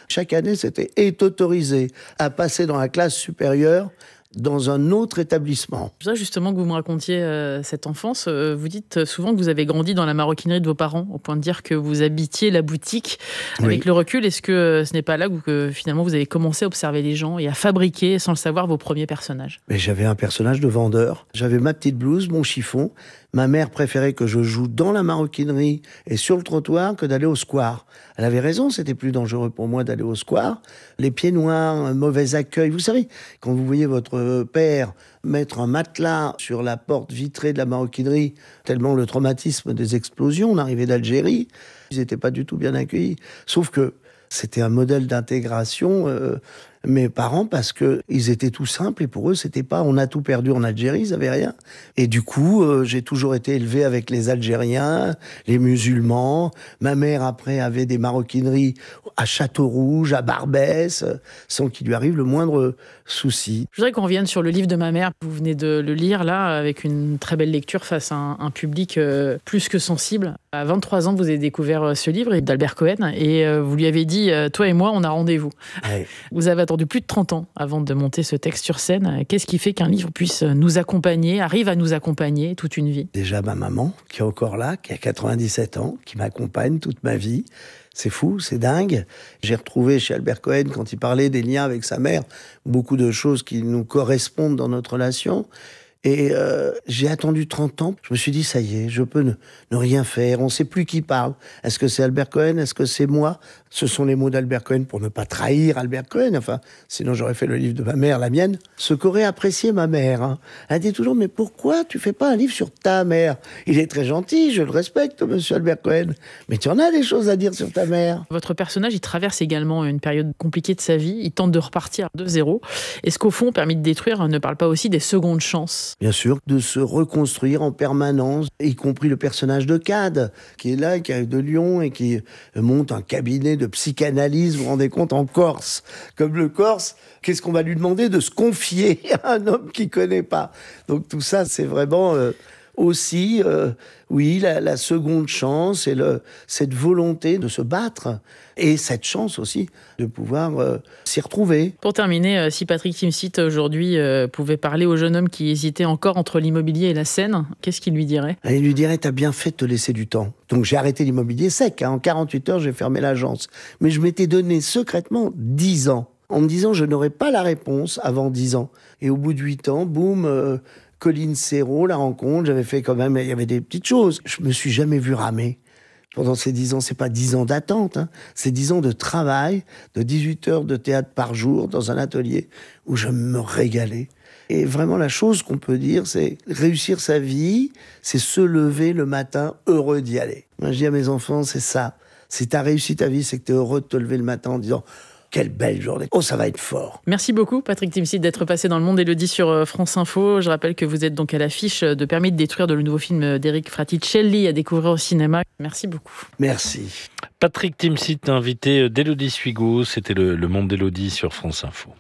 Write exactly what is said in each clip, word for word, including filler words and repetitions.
chaque année, c'était est autorisé à passer dans la classe supérieure dans un autre établissement. Je voudrais justement que vous me racontiez euh, cette enfance. Euh, vous dites souvent que vous avez grandi dans la maroquinerie de vos parents, au point de dire que vous habitiez la boutique. Avec oui. le recul, est-ce que ce n'est pas là où que, finalement vous avez commencé à observer les gens et à fabriquer, sans le savoir, vos premiers personnages ? Mais j'avais un personnage de vendeur. J'avais ma petite blouse, mon chiffon. Ma mère préférait que je joue dans la maroquinerie et sur le trottoir que d'aller au square. Elle avait raison, c'était plus dangereux pour moi d'aller au square. Les pieds noirs, un mauvais accueil. Vous savez, quand vous voyez votre père mettre un matelas sur la porte vitrée de la maroquinerie, tellement le traumatisme des explosions, on arrivait d'Algérie, ils n'étaient pas du tout bien accueillis. Sauf que c'était un modèle d'intégration, euh, mes parents, parce que ils étaient tout simples et pour eux, c'était pas on a tout perdu en Algérie, ils avaient rien. Et du coup, euh, j'ai toujours été élevé avec les Algériens, les musulmans. Ma mère, après, avait des maroquineries à Château-Rouge, à Barbès, sans qu'il lui arrive le moindre souci. Je voudrais qu'on revienne sur le livre de ma mère. Vous venez de le lire, là, avec une très belle lecture face à un, un public euh, plus que sensible. À vingt-trois ans, vous avez découvert ce livre d'Albert Cohen et euh, vous lui avez dit euh, « Toi et moi, on a rendez-vous ouais. ». Vous avez attendu plus de trente ans avant de monter ce texte sur scène. Qu'est-ce qui fait qu'un livre puisse nous accompagner, arrive à nous accompagner toute une vie ? Déjà ma maman, qui est encore là, qui a quatre-vingt-dix-sept ans, qui m'accompagne toute ma vie. C'est fou, c'est dingue. J'ai retrouvé chez Albert Cohen, quand il parlait des liens avec sa mère, beaucoup de choses qui nous correspondent dans notre relation. Et euh, j'ai attendu trente ans. Je me suis dit, ça y est, je peux ne, ne rien faire. On ne sait plus qui parle. Est-ce que c'est Albert Cohen ? Est-ce que c'est moi ? Ce sont les mots d'Albert Cohen pour ne pas trahir Albert Cohen. Enfin, sinon j'aurais fait le livre de ma mère, la mienne. Ce qu'aurait apprécié ma mère. Hein. Elle dit toujours, mais pourquoi tu fais pas un livre sur ta mère ? Il est très gentil, je le respecte, monsieur Albert Cohen. Mais tu en as des choses à dire sur ta mère. Votre personnage, il traverse également une période compliquée de sa vie. Il tente de repartir de zéro. Est-ce qu'au fond, Permis de détruire ne parle pas aussi des secondes chances ? Bien sûr, de se reconstruire en permanence, y compris le personnage de Cade, qui est là, qui arrive de Lyon et qui monte un cabinet de psychanalyse, vous vous rendez compte, en Corse. Comme le Corse, qu'est-ce qu'on va lui demander ? De se confier à un homme qu'il ne connaît pas. Donc tout ça, c'est vraiment euh, aussi, euh, oui, la, la seconde chance et le, cette volonté de se battre. Et cette chance aussi de pouvoir euh, s'y retrouver. Pour terminer, euh, si Patrick Timsit aujourd'hui euh, pouvait parler au jeune homme qui hésitait encore entre l'immobilier et la scène, qu'est-ce qu'il lui dirait ? Il lui dirait, t'as bien fait de te laisser du temps. Donc j'ai arrêté l'immobilier sec. Hein. En quarante-huit heures, j'ai fermé l'agence. Mais je m'étais donné secrètement dix ans. En me disant, je n'aurais pas la réponse avant dix ans. Et au bout de huit ans, boum... Euh, Colline Serrault, la rencontre, j'avais fait quand même, il y avait des petites choses. Je me suis jamais vu ramer. Pendant ces dix ans, c'est pas dix ans d'attente, hein. C'est dix ans de travail, de dix-huit heures de théâtre par jour dans un atelier où je me régalais. Et vraiment, la chose qu'on peut dire, c'est réussir sa vie, c'est se lever le matin heureux d'y aller. Moi, je dis à mes enfants, c'est ça. Si t'as réussi ta vie, c'est que t'es heureux de te lever le matin en disant... Quelle belle journée. Oh, ça va être fort. Merci beaucoup, Patrick Timsit, d'être passé dans Le Monde Élodie sur France Info. Je rappelle que vous êtes donc à l'affiche de Permis de détruire, de le nouveau film d'Eric Fraticelli à découvrir au cinéma. Merci beaucoup. Merci. Patrick Timsit, invité d'Élodie Suigo. C'était le, le Monde d'Élodie sur France Info.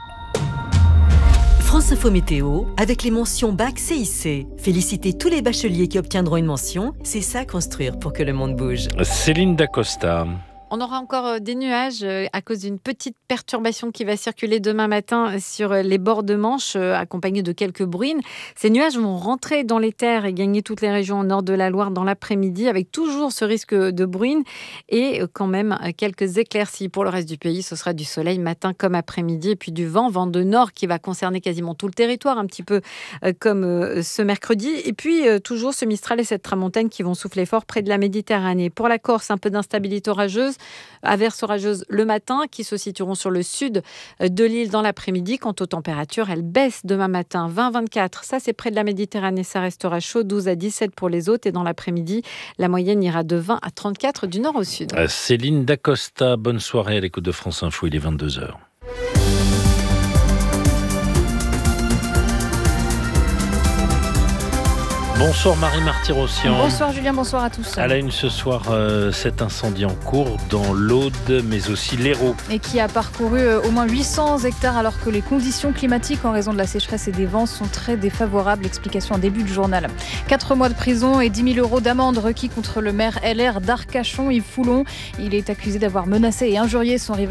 France Info Météo, avec les mentions Bac C I C. Félicitez tous les bacheliers qui obtiendront une mention. C'est ça, construire pour que le monde bouge. Céline Dacosta. On aura encore des nuages à cause d'une petite perturbation qui va circuler demain matin sur les bords de Manche, accompagnée de quelques bruines. Ces nuages vont rentrer dans les terres et gagner toutes les régions au nord de la Loire dans l'après-midi, avec toujours ce risque de bruine et quand même quelques éclaircies. Pour le reste du pays, ce sera du soleil matin comme après-midi et puis du vent, vent de nord qui va concerner quasiment tout le territoire, un petit peu comme ce mercredi. Et puis toujours ce Mistral et cette tramontane qui vont souffler fort près de la Méditerranée. Pour la Corse, un peu d'instabilité orageuse. Averses orageuses le matin qui se situeront sur le sud de l'île dans l'après-midi. Quant aux températures, elles baissent demain matin. vingt à vingt-quatre, ça c'est près de la Méditerranée, ça restera chaud. douze à dix-sept pour les autres. Et dans l'après-midi, la moyenne ira de vingt à trente-quatre du nord au sud. Céline Dacosta, bonne soirée à l'écoute de France Info, il est vingt-deux heures. Bonsoir Marie Martyrossian. Bonsoir Julien, bonsoir à tous. À la une ce soir, euh, cet incendie en cours dans l'Aude, mais aussi l'Hérault. Et qui a parcouru euh, au moins huit cents hectares alors que les conditions climatiques en raison de la sécheresse et des vents sont très défavorables. Explication en début de journal. Quatre mois de prison et dix mille euros d'amende requis contre le maire L R d'Arcachon, Yves Foulon. Il est accusé d'avoir menacé et injurié son rival